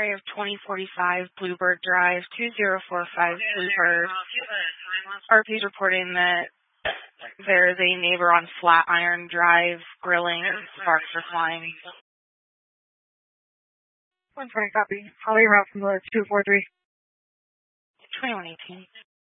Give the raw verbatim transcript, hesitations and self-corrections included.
area of twenty forty-five Bluebird Drive, two zero four five Bluebird. R P is reporting that there is a neighbor on Flatiron Drive grilling and sparks are flying. one twenty copy. Holly route from the two four three. twenty-one eighteen.